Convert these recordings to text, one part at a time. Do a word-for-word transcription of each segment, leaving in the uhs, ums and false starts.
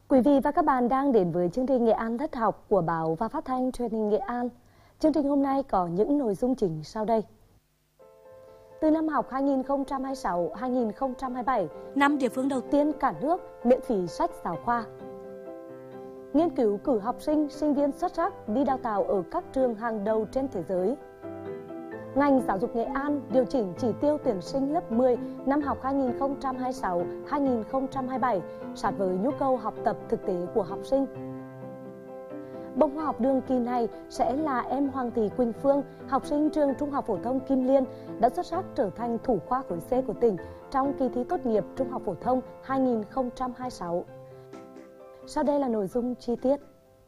Quý vị và các bạn đang đến với chương trình Nghệ An Thất học của Báo và Phát thanh Truyền hình Nghệ An. Chương trình hôm nay có những nội dung chính sau đây. Từ năm học hai nghìn không trăm hai mươi sáu hai nghìn không trăm hai mươi bảy, năm địa phương đầu tiên cả nước miễn phí sách giáo khoa. Nghiên cứu cử học sinh, sinh viên xuất sắc đi đào tạo ở các trường hàng đầu trên thế giới. Ngành giáo dục Nghệ An điều chỉnh chỉ tiêu tuyển sinh lớp mười năm học hai nghìn không trăm hai mươi sáu hai nghìn không trăm hai mươi bảy sát với nhu cầu học tập thực tế của học sinh. Bông hoa học đường kỳ này sẽ là em Hoàng Thị Quỳnh Phương, học sinh trường Trung học phổ thông Kim Liên, đã xuất sắc trở thành thủ khoa khối C của tỉnh trong kỳ thi tốt nghiệp Trung học phổ thông hai nghìn không trăm hai mươi sáu. Sau đây là nội dung chi tiết.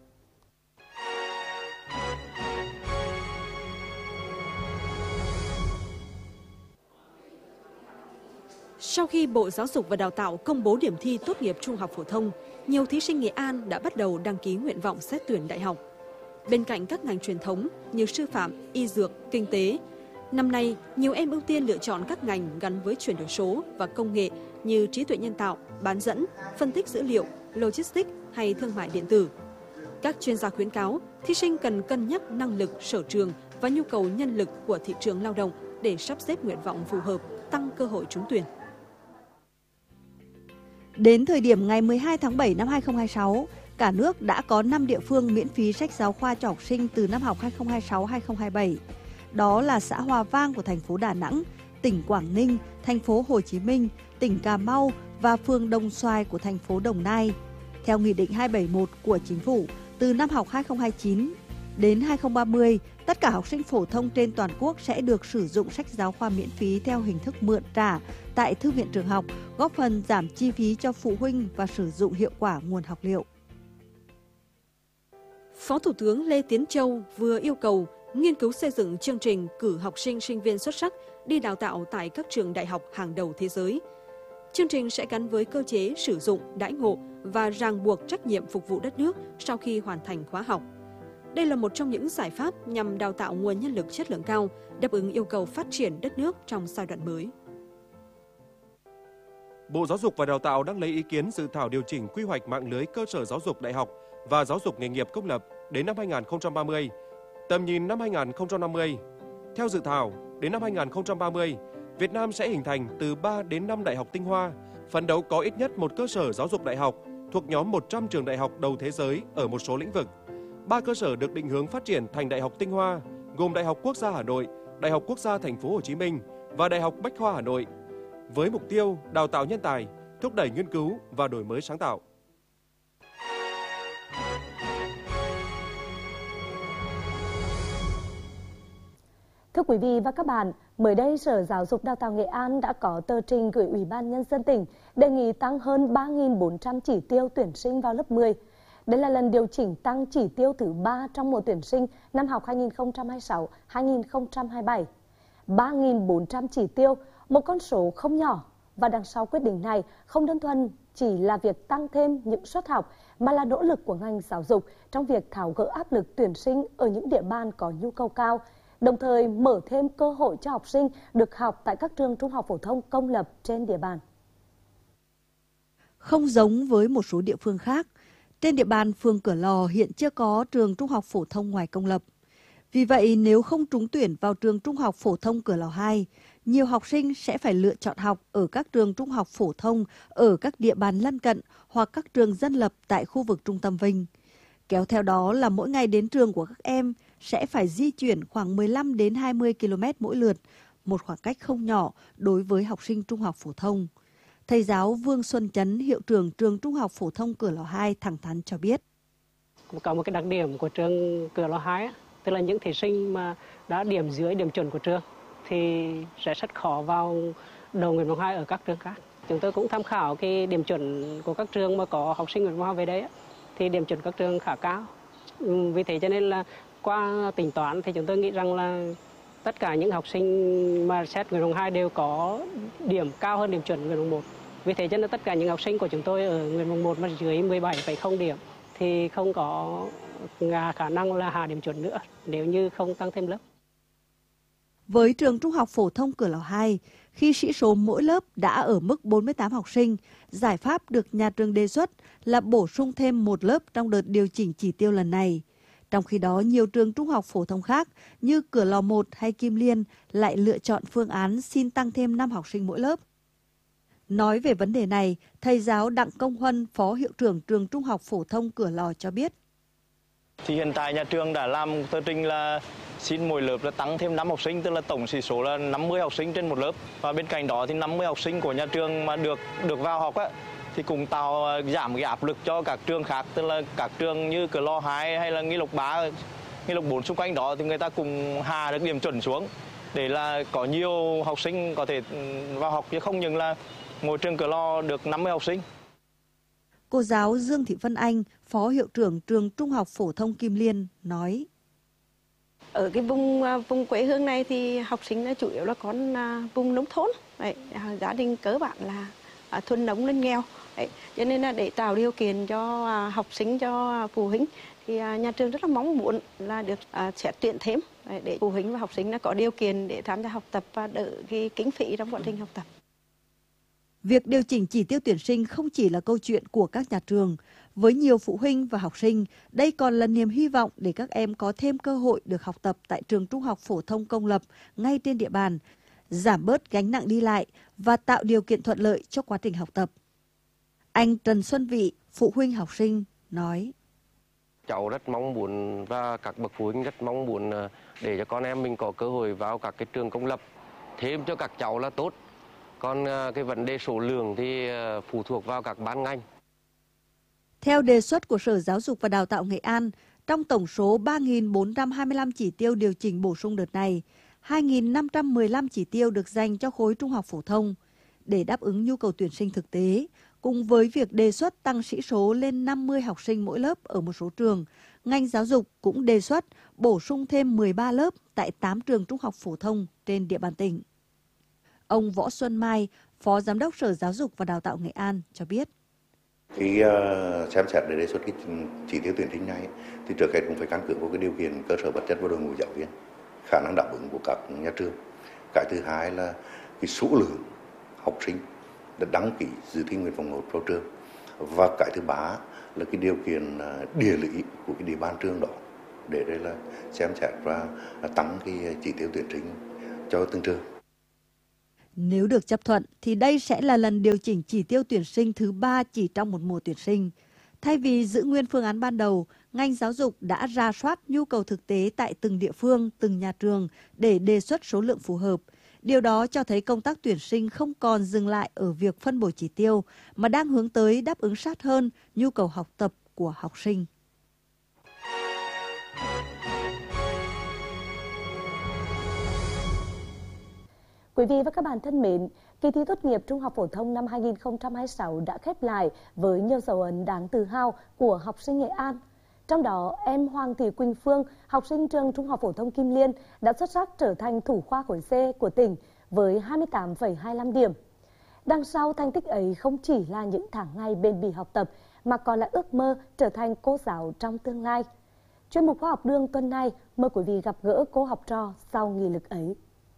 Sau khi Bộ Giáo dục và Đào tạo công bố điểm thi tốt nghiệp trung học phổ thông, nhiều thí sinh Nghệ An đã bắt đầu đăng ký nguyện vọng xét tuyển đại học. Bên cạnh các ngành truyền thống như sư phạm, y dược, kinh tế, năm nay nhiều em ưu tiên lựa chọn các ngành gắn với chuyển đổi số và công nghệ như trí tuệ nhân tạo, bán dẫn, phân tích dữ liệu, logistics hay thương mại điện tử. Các chuyên gia khuyến cáo thí sinh cần cân nhắc năng lực, sở trường và nhu cầu nhân lực của thị trường lao động để sắp xếp nguyện vọng phù hợp, tăng cơ hội trúng tuyển. Đến thời điểm ngày mười hai tháng bảy năm hai nghìn không trăm hai mươi sáu, cả nước đã có năm địa phương miễn phí sách giáo khoa cho học sinh từ năm học hai nghìn không trăm hai mươi sáu hai nghìn không trăm hai mươi bảy. Đó là xã Hòa Vang của thành phố Đà Nẵng, tỉnh Quảng Ninh, thành phố Hồ Chí Minh, tỉnh Cà Mau và phường Đồng Xoài của thành phố Đồng Nai. Theo Nghị định hai trăm bảy mươi mốt của Chính phủ, từ năm học hai nghìn không trăm hai mươi chín đến hai nghìn không trăm ba mươi, tất cả học sinh phổ thông trên toàn quốc sẽ được sử dụng sách giáo khoa miễn phí theo hình thức mượn trả tại thư viện trường học, góp phần giảm chi phí cho phụ huynh và sử dụng hiệu quả nguồn học liệu. Phó Thủ tướng Lê Tiến Châu vừa yêu cầu nghiên cứu xây dựng chương trình cử học sinh sinh viên xuất sắc đi đào tạo tại các trường đại học hàng đầu thế giới. Chương trình sẽ gắn với cơ chế sử dụng, đãi ngộ và ràng buộc trách nhiệm phục vụ đất nước sau khi hoàn thành khóa học. Đây là một trong những giải pháp nhằm đào tạo nguồn nhân lực chất lượng cao, đáp ứng yêu cầu phát triển đất nước trong giai đoạn mới. Bộ Giáo dục và Đào tạo đang lấy ý kiến dự thảo điều chỉnh quy hoạch mạng lưới cơ sở giáo dục đại học và giáo dục nghề nghiệp công lập đến năm hai nghìn không trăm ba mươi, tầm nhìn năm hai nghìn không trăm năm mươi. Theo dự thảo, đến năm hai nghìn không trăm ba mươi, Việt Nam sẽ hình thành từ ba đến năm đại học tinh hoa, phấn đấu có ít nhất một cơ sở giáo dục đại học thuộc nhóm một trăm trường đại học đầu thế giới ở một số lĩnh vực. Ba cơ sở được định hướng phát triển thành đại học tinh hoa, gồm Đại học Quốc gia Hà Nội, Đại học Quốc gia Thành phố Hồ Chí Minh và Đại học Bách khoa Hà Nội, với mục tiêu đào tạo nhân tài, thúc đẩy nghiên cứu và đổi mới sáng tạo. Thưa quý vị và các bạn, mới đây Sở Giáo dục Đào tạo Nghệ An đã có tờ trình gửi Ủy ban Nhân dân tỉnh đề nghị tăng hơn ba nghìn bốn trăm chỉ tiêu tuyển sinh vào lớp mười. Đây là lần điều chỉnh tăng chỉ tiêu thứ ba trong mùa tuyển sinh năm học hai nghìn không trăm hai mươi sáu hai nghìn không trăm hai mươi bảy. ba nghìn bốn trăm chỉ tiêu, một con số không nhỏ, và đằng sau quyết định này không đơn thuần chỉ là việc tăng thêm những suất học mà là nỗ lực của ngành giáo dục trong việc tháo gỡ áp lực tuyển sinh ở những địa bàn có nhu cầu cao, đồng thời mở thêm cơ hội cho học sinh được học tại các trường trung học phổ thông công lập trên địa bàn. Không giống với một số địa phương khác, trên địa bàn phường Cửa Lò hiện chưa có trường trung học phổ thông ngoài công lập. Vì vậy, nếu không trúng tuyển vào trường trung học phổ thông Cửa Lò hai, nhiều học sinh sẽ phải lựa chọn học ở các trường trung học phổ thông ở các địa bàn lân cận hoặc các trường dân lập tại khu vực trung tâm Vinh. Kéo theo đó là mỗi ngày đến trường của các em sẽ phải di chuyển khoảng mười lăm đến hai mươi ki lô mét mỗi lượt, một khoảng cách không nhỏ đối với học sinh trung học phổ thông. Thầy giáo Vương Xuân Chấn, hiệu trưởng trường Trung học phổ thông Cửa Lò hai thẳng thắn cho biết. Có một cái đặc điểm của trường Cửa Lò hai, tức là những thí sinh mà đã điểm dưới điểm chuẩn của trường thì sẽ rất khó vào đầu nguyện vọng hai ở các trường khác. Chúng tôi cũng tham khảo cái điểm chuẩn của các trường mà có học sinh nguyện vọng hai về đấy, thì điểm chuẩn các trường khá cao. Vì thế cho nên là qua tính toán thì chúng tôi nghĩ rằng là tất cả những học sinh mà xét nguyện vọng hai đều có điểm cao hơn điểm chuẩn nguyện vọng một. Vì thế cho nên tất cả những học sinh của chúng tôi ở nguyện vọng một mà dưới mười bảy phẩy không điểm thì không có khả năng là hạ điểm chuẩn nữa nếu như không tăng thêm lớp. Với trường Trung học phổ thông Cửa Lò hai, Khi sĩ số mỗi lớp đã ở mức bốn mươi tám học sinh, giải pháp được nhà trường đề xuất là bổ sung thêm một lớp trong đợt điều chỉnh chỉ tiêu lần này. Trong khi đó, nhiều trường trung học phổ thông khác như Cửa Lò một hay Kim Liên lại lựa chọn phương án xin tăng thêm năm học sinh mỗi lớp. Nói về vấn đề này, thầy giáo Đặng Công Huân, Phó Hiệu trưởng trường Trung học phổ thông Cửa Lò cho biết. Thì hiện tại nhà trường đã làm tờ trình là xin mỗi lớp là tăng thêm năm học sinh, tức là tổng sĩ số là năm mươi học sinh trên một lớp. Và bên cạnh đó thì năm mươi học sinh của nhà trường mà được được vào học á, thì cũng tạo giảm cái áp lực cho các trường khác, tức là các trường như Cửa Lò hai hay là Nghi Lộc ba, Nghi Lộc bốn xung quanh đó thì người ta cùng hạ được điểm chuẩn xuống để là có nhiều học sinh có thể vào học, chứ không những là mỗi trường Cửa Lò được năm mươi học sinh. Cô giáo Dương Thị Vân Anh, Phó Hiệu trưởng trường Trung học phổ thông Kim Liên nói. Ở cái vùng vùng quê hương này thì học sinh là chủ yếu là con vùng nông thôn, đấy, gia đình cơ bản là thuần nông lên nghèo, đấy, cho nên là để tạo điều kiện cho học sinh, cho phụ huynh thì nhà trường rất là mong muốn là được xét tuyển thêm, đấy, để phụ huynh và học sinh là có điều kiện để tham gia học tập và đỡ cái kinh phí trong quá trình học tập. Việc điều chỉnh chỉ tiêu tuyển sinh không chỉ là câu chuyện của các nhà trường. Với nhiều phụ huynh và học sinh, đây còn là niềm hy vọng để các em có thêm cơ hội được học tập tại trường trung học phổ thông công lập ngay trên địa bàn, giảm bớt gánh nặng đi lại và tạo điều kiện thuận lợi cho quá trình học tập. Anh Trần Xuân Vị, phụ huynh học sinh, nói. Cháu rất mong muốn và các bậc phụ huynh rất mong muốn để cho con em mình có cơ hội vào các cái trường công lập thêm cho các cháu là tốt. Còn cái vấn đề số lượng thì phụ thuộc vào các ban ngành. Theo đề xuất của Sở Giáo dục và Đào tạo Nghệ An, trong tổng số ba nghìn bốn trăm hai mươi lăm chỉ tiêu điều chỉnh bổ sung đợt này, hai nghìn năm trăm mười lăm chỉ tiêu được dành cho khối trung học phổ thông. Để đáp ứng nhu cầu tuyển sinh thực tế, cùng với việc đề xuất tăng sĩ số lên năm mươi học sinh mỗi lớp ở một số trường, ngành giáo dục cũng đề xuất bổ sung thêm mười ba lớp tại tám trường trung học phổ thông trên địa bàn tỉnh. Ông Võ Xuân Mai, Phó Giám đốc Sở Giáo dục và Đào tạo Nghệ An cho biết. Khi uh, xem xét để đề xuất cái chỉ tiêu tuyển sinh này thì trước hết cũng phải căn cứ vào cái điều kiện cơ sở vật chất và đội ngũ giáo viên, khả năng đáp ứng của các nhà trường. Cái thứ hai là cái số lượng học sinh đã đăng ký dự thi nguyện vọng một vào trường, và cái thứ ba là cái điều kiện địa lý của cái địa bàn trường đó, để đây là xem xét và tăng cái chỉ tiêu tuyển sinh cho từng trường. Nếu được chấp thuận thì đây sẽ là lần điều chỉnh chỉ tiêu tuyển sinh thứ ba chỉ trong một mùa tuyển sinh. Thay vì giữ nguyên phương án ban đầu, ngành giáo dục đã rà soát nhu cầu thực tế tại từng địa phương, từng nhà trường để đề xuất số lượng phù hợp. Điều đó cho thấy công tác tuyển sinh không còn dừng lại ở việc phân bổ chỉ tiêu, mà đang hướng tới đáp ứng sát hơn nhu cầu học tập của học sinh. Quý vị và các bạn thân mến, kỳ thi tốt nghiệp trung học phổ thông năm hai nghìn không trăm hai mươi sáu đã khép lại với nhiều dấu ấn đáng tự hào của học sinh Nghệ An. Trong đó, em Hoàng Thị Quỳnh Phương, học sinh trường Trung học phổ thông Kim Liên đã xuất sắc trở thành thủ khoa khối C của tỉnh với hai mươi tám phẩy hai mươi lăm điểm. Đằng sau thành tích ấy không chỉ là những tháng ngày bền bỉ học tập mà còn là ước mơ trở thành cô giáo trong tương lai. Chuyên mục Khoa học Đường tuần này mời quý vị gặp gỡ cô học trò sau nghị lực ấy.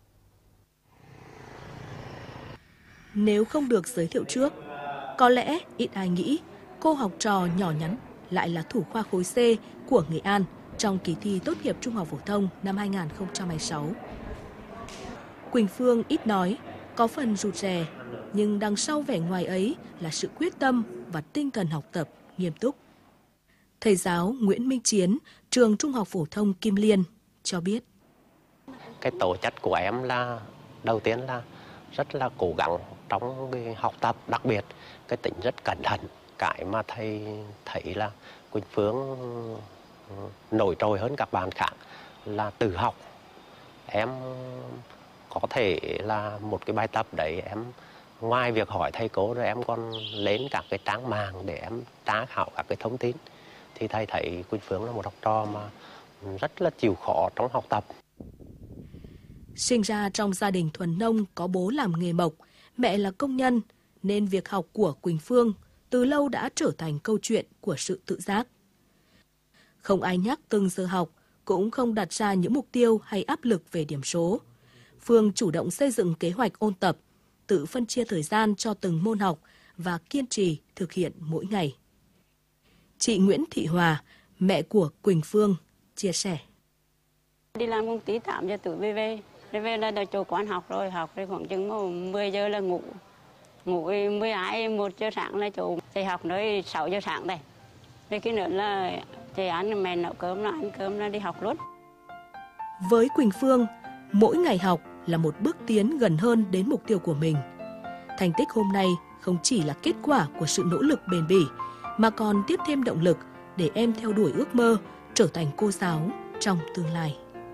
Nếu không được giới thiệu trước, có lẽ ít ai nghĩ cô học trò nhỏ nhắn lại là thủ khoa khối C của Nghệ An trong kỳ thi tốt nghiệp trung học phổ thông năm hai nghìn không trăm hai mươi sáu. Quỳnh Phương ít nói, có phần rụt rè, nhưng đằng sau vẻ ngoài ấy là sự quyết tâm và tinh thần học tập nghiêm túc. Thầy giáo Nguyễn Minh Chiến, trường Trung học phổ thông Kim Liên cho biết. Cái tố chất của em là đầu tiên là rất là cố gắng trong cái học tập, đặc biệt cái tính rất cẩn thận. Cái mà thầy thấy là Quỳnh Phương nổi trội hơn các bạn khác là tự học. Em có thể là một cái bài tập đấy, em ngoài việc hỏi thầy cô rồi em còn lên các cái trang mạng để em tra khảo các cái thông tin. Thì thầy thấy Quỳnh Phương là một học trò mà rất là chịu khó trong học tập. Sinh ra trong gia đình thuần nông có bố làm nghề mộc, mẹ là công nhân, nên việc học của Quỳnh Phương từ lâu đã trở thành câu chuyện của sự tự giác. Không ai nhắc từng giờ học, cũng không đặt ra những mục tiêu hay áp lực về điểm số. Phương chủ động xây dựng kế hoạch ôn tập tự phân chia thời gian cho từng môn học và kiên trì thực hiện mỗi ngày. Chị Nguyễn Thị Hòa, mẹ của Quỳnh Phương, chia sẻ. Đi làm công ty tám giờ tuổi về về, về về là đã chỗ quán học rồi, học rồi khoảng chừng mười giờ là ngủ. Ngủ mười hai, một giờ sáng là chỗ dạy học nơi sáu giờ sáng đây. Rồi cái nữa là chị ăn mẹ nấu cơm, nó ăn cơm, nó đi học luôn. Với Quỳnh Phương, mỗi ngày học là một bước tiến gần hơn đến mục tiêu của mình. Thành tích hôm nay không chỉ là kết quả của sự nỗ lực bền bỉ, mà còn tiếp thêm động lực để em theo đuổi ước mơ trở thành cô giáo trong tương lai.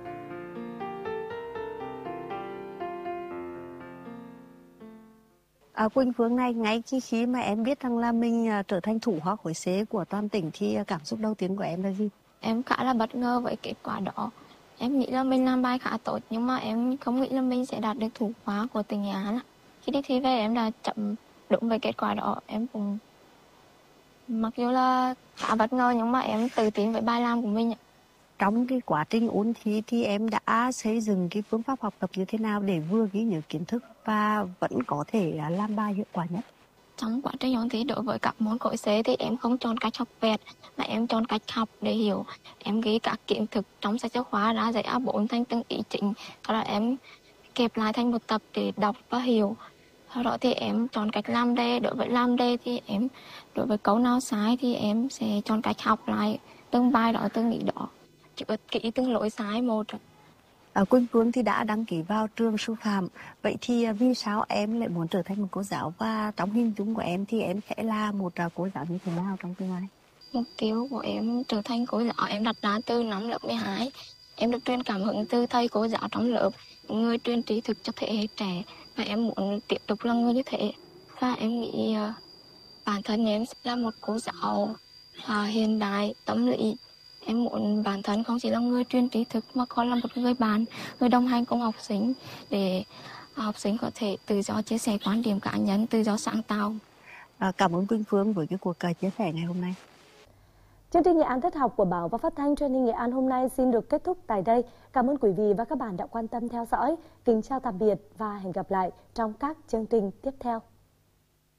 À, Quỳnh Phương này, ngay khi khi mà em biết rằng là mình uh, trở thành thủ khoa khối C của toàn tỉnh thì uh, cảm xúc đầu tiên của em là gì? Em khá là bất ngờ với kết quả đó. Em nghĩ là mình làm bài khá tốt, nhưng mà em không nghĩ là mình sẽ đạt được thủ khoa của tỉnh Nghệ An. Khi đi thi về em đã chậm đúng với kết quả đó. Em cũng mặc dù là khá bất ngờ nhưng mà em tự tin với bài làm của mình. Trong cái quá trình ôn thi thì em đã xây dựng cái phương pháp học tập như thế nào để vừa ghi nhớ kiến thức và vẫn có thể làm bài hiệu quả nhất? Trong quá trình ôn thi đối với các môn khối C thì em không chọn cách học vẹt mà em chọn cách học để hiểu. Em ghi các kiến thức trong sách giáo khoa ra giấy A bốn thành từng ý chính. Sau đó em kẹp lại thành một tập để đọc và hiểu. Sau đó thì em chọn cách làm đề. Đối với làm đề thì em đối với câu nào sai thì em sẽ chọn cách học lại từng bài đó, từng ý đó. Chữa kỹ từng lỗi sai một. À, Quỳnh Phương thì đã đăng ký vào trường sư phạm. Vậy thì vì sao em lại muốn trở thành một cô giáo, và trong hình dung của em thì em sẽ là một cô giáo như thế nào trong tương lai? Mục tiêu của em trở thành cô giáo em đặt ra từ năm lớp mười hai. Em được truyền cảm hứng từ thầy cô giáo trong lớp, người truyền trí thực cho thế hệ trẻ, và em muốn tiếp tục là người như thế. Và em nghĩ uh, bản thân em sẽ là một cô giáo uh, hiện đại, tâm lý. Em muốn bản thân không chỉ là người truyền trí thực mà còn là một người bạn, người đồng hành cùng học sinh để học sinh có thể tự do chia sẻ quan điểm cá nhân, tự do sáng tạo. À, cảm ơn Quỳnh Phương với cái cuộc chia sẻ ngày hôm nay. Chương trình Nghệ An Tết học của Báo và Phát thanh Truyền hình Nghệ An hôm nay xin được kết thúc tại đây. Cảm ơn quý vị và các bạn đã quan tâm theo dõi. Kính chào tạm biệt và hẹn gặp lại trong các chương trình tiếp theo.